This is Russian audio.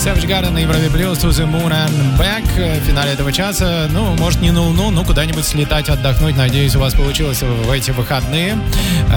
Savage Garden на Европе Плюс, To the Moon and Back. В финале этого часа, может не на Луну, но куда-нибудь слетать, отдохнуть. Надеюсь, у вас получилось в эти выходные.